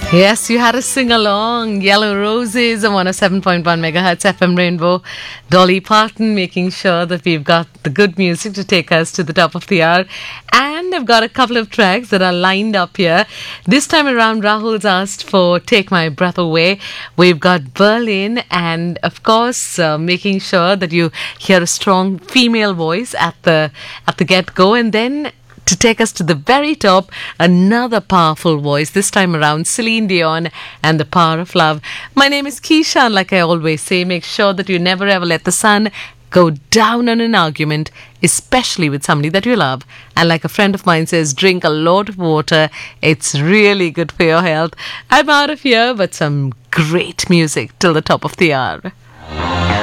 Yes, you had to sing along. Yellow Roses on 107.1 megahertz FM Rainbow. Dolly Parton making sure that we've got the good music to take us to the top of the hour. And I've got a couple of tracks that are lined up here. This time around, Rahul's asked for Take My Breath Away. We've got Berlin and, of course, making sure that you hear a strong female voice at the get-go. And then to take us to the very top, another powerful voice, this time around Celine Dion and The Power of Love. My name is Keisha, and like I always say, make sure that you never ever let the sun go down on an argument, especially with somebody that you love. And like a friend of mine says, drink a lot of water. It's really good for your health. I'm out of here, but some great music till the top of the hour.